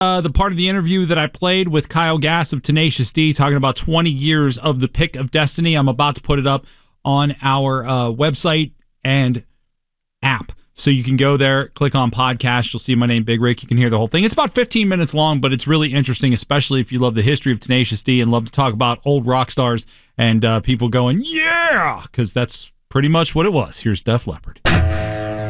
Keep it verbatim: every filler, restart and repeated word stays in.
Uh, the part of the interview that I played with Kyle Gass of Tenacious D, talking about twenty years of the Pick of Destiny. I'm about to put it up on our uh, website and app. So you can go there, click on podcast. You'll see my name, Big Rick. You can hear the whole thing. It's about fifteen minutes long, but it's really interesting, especially if you love the history of Tenacious D and love to talk about old rock stars and uh, people going, yeah, because that's pretty much what it was. Here's Def Leppard.